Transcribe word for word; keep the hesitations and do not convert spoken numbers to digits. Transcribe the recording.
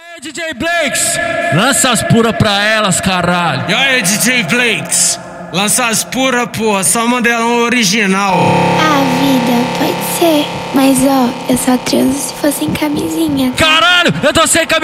aí, D J Blakes, lança as puras pra elas, caralho. E aí, D J Blakes, lança as puras, porra, só modelão original. Ah, vida, pode ser. Mas ó, eu só transo se for sem camisinha. Caralho, eu tô sem camisinha.